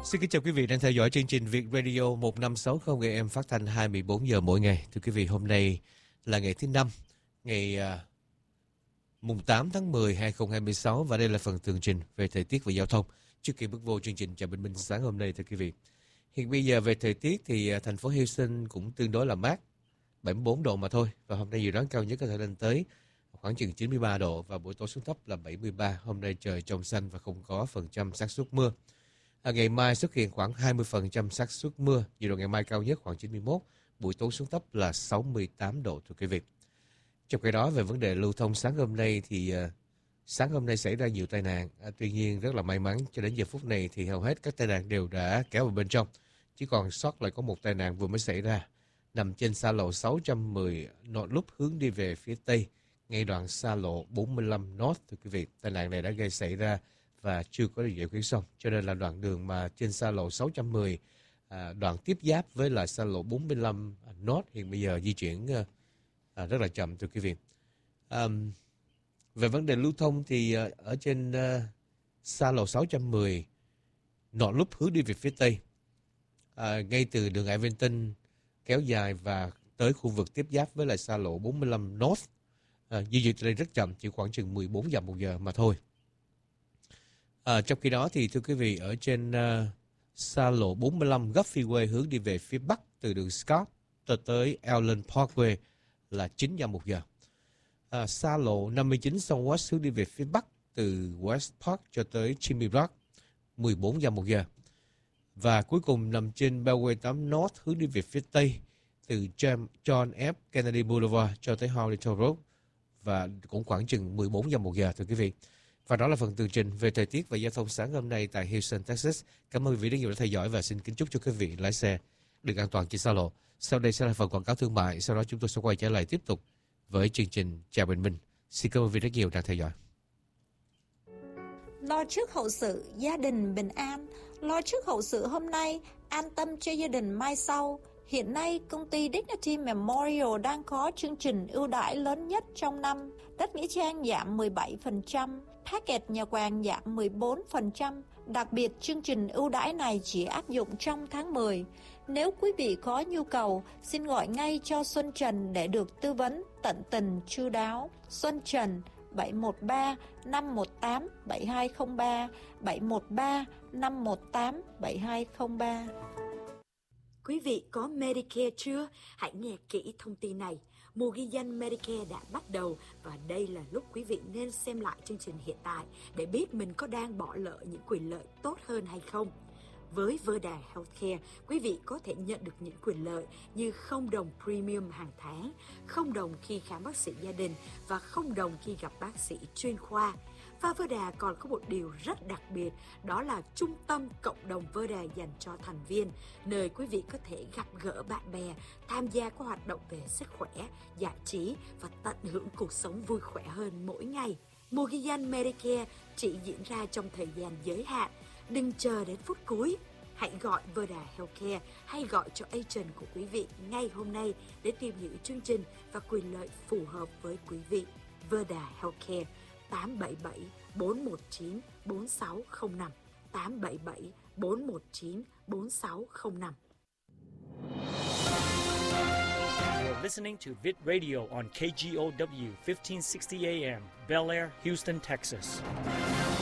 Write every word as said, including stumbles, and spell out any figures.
Xin kính chào quý vị đang theo dõi chương trình Việt Radio một năm sáu không A M phát thanh hai mươi bốn giờ mỗi ngày. Thưa quý vị, hôm nay là ngày thứ năm, ngày uh, mùng tám tháng mười hai nghìn không trăm hai mươi sáu và đây là phần tường trình về thời tiết và giao thông. Trước khi bước vô chương trình chào bình minh sáng hôm nay, thưa quý vị, hiện bây giờ về thời tiết thì uh, thành phố Houston cũng tương đối là mát, bảy mươi bốn độ mà thôi, và hôm nay dự đoán cao nhất có thể lên tới khoảng chừng chín mươi ba độ và buổi tối xuống thấp là bảy mươi ba. Hôm nay trời trong xanh và không có phần trăm xác suất mưa. À, ngày mai xuất hiện khoảng hai mươi phần trăm xác suất mưa, nhiệt độ ngày mai cao nhất khoảng chín mươi mốt, buổi tối xuống thấp là sáu mươi tám độ, thưa quý vị. Trong khi đó, về vấn đề lưu thông sáng hôm nay thì uh, sáng hôm nay xảy ra nhiều tai nạn, à, tuy nhiên rất là may mắn cho đến giờ phút này thì hầu hết các tai nạn đều đã kéo vào bên trong, chỉ còn sót lại có một tai nạn vừa mới xảy ra nằm trên xa lộ sáu trăm mười North Loop hướng đi về phía tây, ngay đoạn xa lộ bốn mươi lăm North, thưa quý vị. Tai nạn này đã gây xảy ra và chưa có được giải quyết xong, cho nên là đoạn đường mà trên xa lộ sáu trăm mười à, đoạn tiếp giáp với là xa lộ bốn mươi lăm North hiện bây giờ di chuyển à, rất là chậm, thưa quý vị. À, về vấn đề lưu thông thì à, ở trên à, xa lộ sáu trăm mười North Loop hướng đi về phía tây, à, ngay từ đường Ngải Vân Tinh kéo dài và tới khu vực tiếp giáp với lại xa lộ bốn mươi lăm North, à, di chuyển từ đây rất chậm, chỉ khoảng chừng mười bốn dặm một giờ mà thôi. À, trong khi đó thì thưa quý vị, ở trên uh, xa lộ bốn mươi lăm Gulf Freeway hướng đi về phía bắc từ đường Scott cho tới Allen Parkway là chín dặm một giờ. À, xa lộ năm mươi chín Southwest hướng đi về phía bắc từ West Park cho tới Chimney Rock mười bốn dặm một giờ. Và cuối cùng nằm trên Beltway tám North hướng đi về phía tây từ John F. Kennedy Boulevard cho tới Harlington Road và cũng khoảng chừng mười bốn dặm một giờ, thưa quý vị. Và đó là phần tường trình về thời tiết và giao thông sáng hôm nay tại Houston, Texas. Cảm ơn quý vị rất nhiều đã theo dõi và xin kính chúc cho quý vị lái xe được an toàn trên xa lộ. Sau đây sẽ là phần quảng cáo thương mại, sau đó chúng tôi sẽ quay trở lại tiếp tục với chương trình Chào Bình Minh. Xin cảm ơn quý vị rất nhiều đã theo dõi. Lo trước hậu sự, gia đình bình an. Lo trước hậu sự hôm nay, an tâm cho gia đình mai sau. Hiện nay, công ty Dignity Memorial đang có chương trình ưu đãi lớn nhất trong năm. Đất Nghĩa Trang giảm mười bảy phần trăm, package nhà quàng giảm mười bốn phần trăm. Đặc biệt, chương trình ưu đãi này chỉ áp dụng trong tháng mười. Nếu quý vị có nhu cầu, xin gọi ngay cho Xuân Trần để được tư vấn tận tình chu đáo. Xuân Trần bảy một ba năm một tám bảy hai không ba, bảy một ba năm một tám bảy hai không ba. Quý vị có Medicare chưa? Hãy nghe kỹ thông tin này. Mùa ghi danh Medicare đã bắt đầu và đây là lúc quý vị nên xem lại chương trình hiện tại để biết mình có đang bỏ lỡ những quyền lợi tốt hơn hay không. Với Verda Healthcare, quý vị có thể nhận được những quyền lợi như không đồng premium hàng tháng, không đồng khi khám bác sĩ gia đình và không đồng khi gặp bác sĩ chuyên khoa. Và Verda còn có một điều rất đặc biệt, đó là trung tâm cộng đồng Verda dành cho thành viên, nơi quý vị có thể gặp gỡ bạn bè, tham gia các hoạt động về sức khỏe, giải trí và tận hưởng cuộc sống vui khỏe hơn mỗi ngày. Mùa ghi danh Medicare chỉ diễn ra trong thời gian giới hạn. Đừng chờ đến phút cuối. Hãy gọi Verda Healthcare hay gọi cho agent của quý vị ngay hôm nay để tìm hiểu chương trình và quyền lợi phù hợp với quý vị. Verda Healthcare tám bảy bảy bốn một chín bốn sáu không năm, tám bảy bảy bốn một chín bốn sáu không năm. You're listening to Vit Radio on K G O W fifteen sixty A M, Bel Air, Houston, Texas.